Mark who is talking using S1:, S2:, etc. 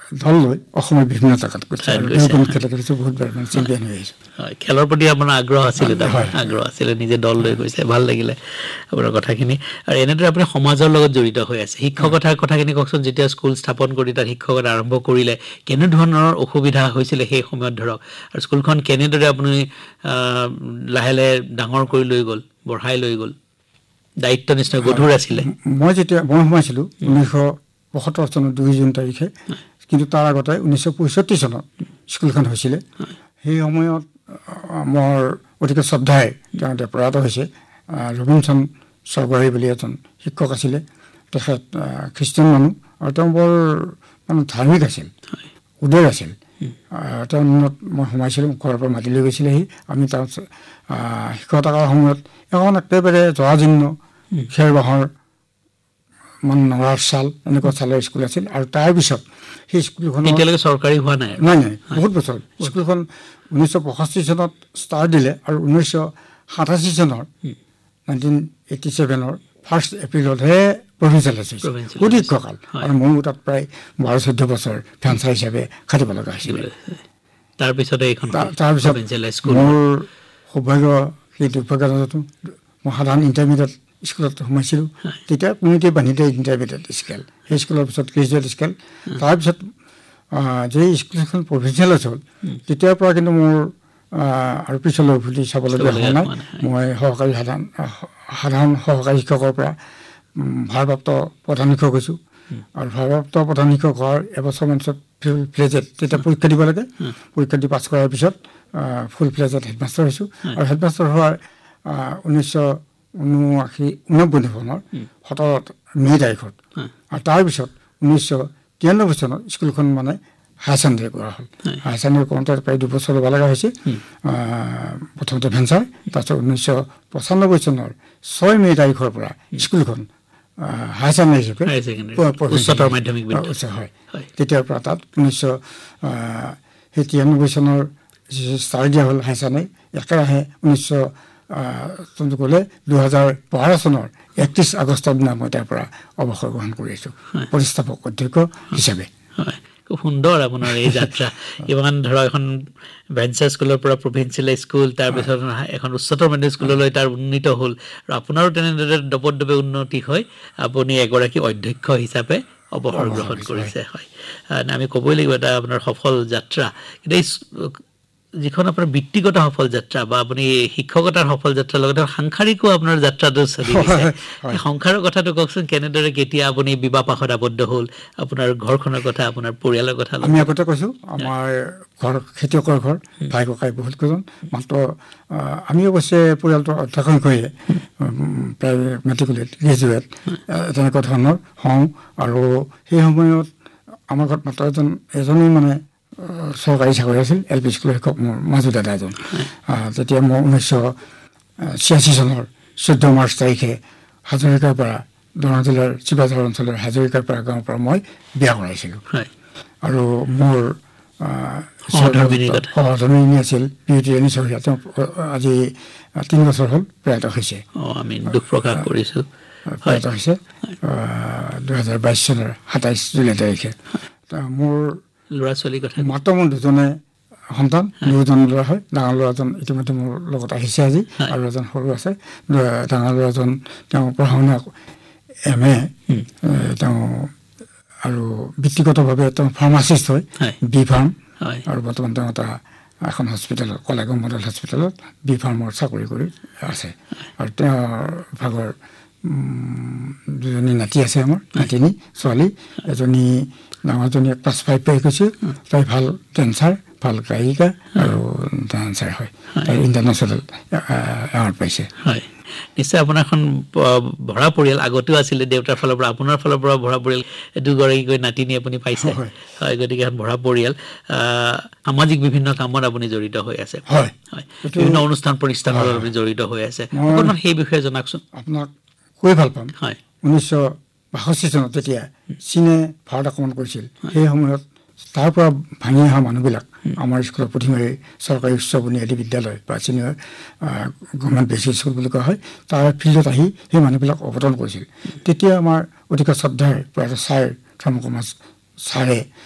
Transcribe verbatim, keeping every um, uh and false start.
S1: দল লৈ অসমৰ বিভিন্ন জেগাত গৈছে আৰু দেওবন খেলত গৈছে বহুতবাৰ মানে চেম্পিয়ন হৈ আহিছে
S2: হয় খেলৰ প্ৰতি আপোনাৰ আগ্ৰহ আছিল আগ্ৰহ আছিল নিজে দল লৈ গৈছে ভাল লাগিলে আপোনাৰ কথাখিনি আৰু এনেদৰে আপুনি সমাজৰ লগত জড়িত হৈ আছে শিক্ষকতাৰ কথাখিনি কওকচোন যেতিয়া স্কুল স্থাপন কৰি তাত শিক্ষকতা আৰম্ভ কৰিলে কেনে ধৰণৰ অসুবিধা হৈছিল সেই সময়ত ধৰক আৰু স্কুলখন কেনেদৰে আপুনি লাহে লাহে ডাঙৰ কৰি লৈ গ'ল বঢ়াই লৈ গ'ল দায়িত্ব নিশ্চয় গধুৰ আছিলে
S1: মই যেতিয়া মই সোমাইছিলোঁ ঊনৈছশ পঁয়সত্তৰ চনৰ দুই জুন তাৰিখে কিন্তু তাৰ আগতে ঊনৈছশ পঁয়ষষ্ঠি চনত স্কুলখন হৈছিলে সেই সময়ত মোৰ অতিকে শ্ৰদ্ধাই তেওঁ প্ৰয়াত হৈছে ৰবীন্দ্ৰনাথ স্বৰ্গৰাজী বুলি এজন শিক্ষক আছিলে তেখেত খ্ৰীষ্টান মানুহ আৰু তেওঁ বৰ মানে ধাৰ্মিক আছিল উদাৰ আছিল তেওঁৰ দিনত মই সোমাইছিলোঁ ঘৰৰ পৰা মাতি লৈ গৈছিলেহি আমি তাৰ শিক্ষকতা কৰাৰ সময়ত এখন একেবাৰে জৰাজীৰ্ণ খেৰ বাঁহৰ মানে নৰাৰ চাল এনেকুৱা চালৰ স্কুল আছিল আৰু তাৰপিছত সেই স্কুলখন
S2: এতিয়ালৈকে চৰকাৰী হোৱা নাই
S1: নাই নাই বহুত বছৰ স্কুলখন ঊনৈছশ পঁয়ষষ্ঠি চনত ষ্টাৰ্ট দিলে আৰু ঊনৈছশ সাতাশী চনৰ নাইনটিন এইটি ছেভেনৰ ফাৰ্ষ্ট এপ্ৰিলতহে প্ৰভিঞ্চিয়েল হৈছে সুদীৰ্ঘকাল আৰু ময়ো তাত প্ৰায় বাৰ চৈধ্য বছৰ ফেঞ্চাৰ হিচাপে খাটিব লগা হৈছিল
S2: তাৰপিছতে
S1: তাৰপিছত মোৰ সৌভাগ্য সেই দুৰ্ভাগ্যজনকটো মই সাধাৰণ ইণ্টাৰমিডিয়েট স্কুলত সোমাইছিলোঁ তেতিয়া কমিউনিটি বাণিজ্য ইণ্টাৰমিডিয়েট স্কেল সেই স্কুলৰ পিছত গ্ৰেজুৱেট স্কেল তাৰপিছত যে স্কুলখন প্ৰভিঞ্চিয়েলত হ'ল তেতিয়াৰ পৰা কিন্তু মোৰ আৰু পিছলৈ উভতি চাবলগীয়া হোৱা নাই মই সহকাৰী সাধাৰণ সাধাৰণ সহকাৰী শিক্ষকৰ পৰা ভাৰপ্ৰাপ্ত প্ৰধান শিক্ষক হৈছোঁ আৰু ভাৰপ্ৰাপ্ত প্ৰধান শিক্ষক হোৱাৰ এবছৰমান পিছত ফুল ফ্লেজেড তেতিয়া পৰীক্ষা দিব লাগে পৰীক্ষা দি পাছ কৰাৰ পিছত ফুল ফ্লেজেড হেডমাষ্টাৰ হৈছোঁ আৰু হেডমাষ্টাৰ হোৱাৰ ঊনৈছশ ঊনাশী ঊনব্বৈ চনৰ সোতৰ মে' তাৰিখত আৰু তাৰপিছত ঊনৈছশ তিৰান্নব্বৈ চনত স্কুলখন মানে হায়াৰ ছেকেণ্ডেৰী কৰা হ'ল হায়াৰ ছেকেণ্ডেৰী কৰোঁতে প্ৰায় দুবছৰ ল'ব লগা হৈছে প্ৰথমতে ভেঞ্চাৰ তাৰপিছত ঊনৈছশ পঁচানব্বৈ চনৰ ছয় মে' তাৰিখৰ পৰা স্কুলখন হায়াৰ ছেকেণ্ডেৰী হিচাপে
S2: উচ্চতৰ মাধ্যমিক
S1: হয় তেতিয়াৰ পৰা তাত ঊনৈছশ সেই তিৰান্নব্বৈ চনৰ ষ্টাৰ্ট দিয়া হ'ল হায়াৰ ছেকেণ্ডেৰী একেৰাহে ঊনৈছশ ক'লে দুহেজাৰ বাৰ চনৰ একত্ৰিছ আগষ্টৰ দিনা মই তাৰ পৰা অৱসৰ গ্ৰহণ কৰি আছোঁ প্ৰতিষ্ঠাপক অধ্যক্ষ হিচাপে
S2: হয় খুব সুন্দৰ আপোনাৰ এই যাত্ৰা ইমান ধৰক এখন ভেঞ্চাৰ স্কুলৰ পৰা প্ৰভিঞ্চিয়েল স্কুল তাৰপিছত এখন উচ্চতৰ মাধ্যমিক স্কুললৈ তাৰ উন্নীত হ'ল আৰু আপোনাৰো তেনেদৰে দপত দপে উন্নতি হয় আপুনি এগৰাকী অধ্যক্ষ হিচাপে অৱসৰ গ্ৰহণ কৰিছে হয় আমি ক'বই লাগিব এটা আপোনাৰ সফল যাত্ৰা কিন্তু যিখন আপোনাৰ ব্যক্তিগত সফল যাত্ৰা বা আপুনি শিক্ষকতাৰ সফল যাত্ৰাৰ লগতে সাংসাৰিকো আপোনাৰ যাত্ৰাটো চলি গৈছে সংসাৰৰ কথাটো কওকচোন কেনেদৰে কেতিয়া আপুনি বিবাহ পাশত আবদ্ধ হ'ল আপোনাৰ ঘৰখনৰ কথা আপোনাৰ পৰিয়ালৰ কথা
S1: আমি আগতে কৈছোঁ আমাৰ ঘৰ খেতিয়কৰ ঘৰ ভাই ককাই বহুত কেইজন মাত্ৰ আমি অৱশ্যে পৰিয়ালটোৰ অধ্যক্ষই প্ৰায় মেট্ৰিকুলেট গ্ৰেজুৱেট তেনেকুৱা ধৰণৰ হওঁ আৰু সেই সময়ত আমাৰ ঘৰত মাত্ৰ এজন এজনেই মানে চৰকাৰী চাকৰি আছিল এল পি স্কুলৰ শিক্ষক মোৰ মাজু দাদা এজন তেতিয়া মই ঊনৈছশ ছিয়াশী চনৰ চৈধ্য মাৰ্চ তাৰিখে হাজৰিকাৰ পৰা দৰং জিলাৰ শিৱাজৰ অঞ্চলৰ হাজৰিকাৰ পৰা গাঁৱৰ পৰা মই বিয়া কৰাইছিলোঁ আৰু মোৰ সহধৰ্মিনী আছিল বিউটি ৰাণী চহৰীয়া তেওঁ আজি তিনি বছৰ হ'ল প্ৰয়াত হৈছে
S2: আমি দুখ প্ৰকাশ কৰিছোঁ
S1: প্ৰয়াত হৈছে দুহেজাৰ বাইছ চনৰ সাতাইছ জুলাই তাৰিখে মোৰ
S2: ল'ৰা ছোৱালীৰ কথা
S1: মাত্ৰ মোৰ দুজনে সন্তান দুজন ল'ৰা হয় ডাঙৰ ল'ৰাজন ইতিমধ্যে মোৰ লগত আহিছে আজি আৰু এজন সৰু আছে ডাঙৰ ল'ৰাজন তেওঁ পঢ়া শুনা এম এ তেওঁ আৰু ব্যক্তিগতভাৱে তেওঁ ফাৰ্মাচিষ্ট হয় বি ফাৰ্ম আৰু বৰ্তমান তেওঁ এটা এখন হস্পিটেলত কলাগাঁও মডেল হস্পিটেলত বি ফাৰ্মৰ চাকৰি কৰি আছে আৰু তেওঁৰ ভাগৰ দুজনী নাতি আছে আমাৰ নাতিনী ছোৱালী এজনী ডাঙৰজনী ক্লাছ ফাইভ পাই গৈছে তাই ভাল ডেন্সাৰ ভাল গায়িকা আৰু ডান্সাৰ হয় তাই ইণ্টাৰনেশ্যনেল এৱাৰ্ড পাইছে
S2: হয় নিশ্চয় আপোনাৰ এখন ভৰা পৰিয়াল আগতেও আছিলে দেউতাৰ ফালৰ পৰা আপোনাৰ ফালৰ পৰা ভৰা পৰিয়াল দুগৰাকীকৈ নাতিনী আপুনি পাইছে হয় গতিকে এখন ভৰা পৰিয়াল সামাজিক বিভিন্ন কামত আপুনি জড়িত হৈ আছে
S1: হয়
S2: হয় বিভিন্ন অনুষ্ঠান প্ৰতিষ্ঠানত আপুনি জড়িত হৈ আছে অকণমান সেই বিষয়ে জনাওকচোন
S1: আপোনাক কৈ ভাল পাম
S2: হয়
S1: ঊনৈছশ বাষষ্ঠি চনত যেতিয়া চীনে ভাৰত আক্ৰমণ কৰিছিল সেই সময়ত তাৰ পৰা ভাঙি অহা মানুহবিলাক আমাৰ স্কুলৰ পুথিমাৰী চৰকাৰী উচ্চ বুনিয়াদী বিদ্যালয় বা চিনিয়ৰ গভৰ্ণমেণ্ট বেচিক স্কুল বুলি কোৱা হয় তাৰ ফিল্ডত আহি সেই মানুহবিলাক অৱতৰণ কৰিছিল তেতিয়া আমাৰ অতিকে শ্ৰদ্ধাৰ প্ৰয়াত ছাৰ থৰ্মকমাছ ছাৰে